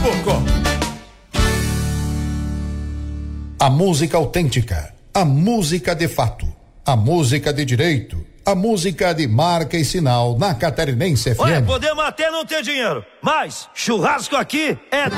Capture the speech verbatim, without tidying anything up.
Pernambuco. A música autêntica, a música de fato, a música de direito, a música de marca e sinal na Catarinense F M. Olha, podemos até não ter dinheiro, mas churrasco aqui é